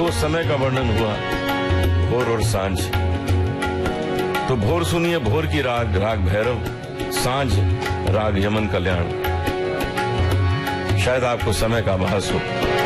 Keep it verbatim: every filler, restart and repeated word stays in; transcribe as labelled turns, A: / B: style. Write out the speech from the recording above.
A: दो समय का वर्णन हुआ, भोर और सांझ। तो भोर सुनिए भोर की राग, राग भैरव, सांझ राग यमन कल्याण। शायद आपको समय का आभास हो।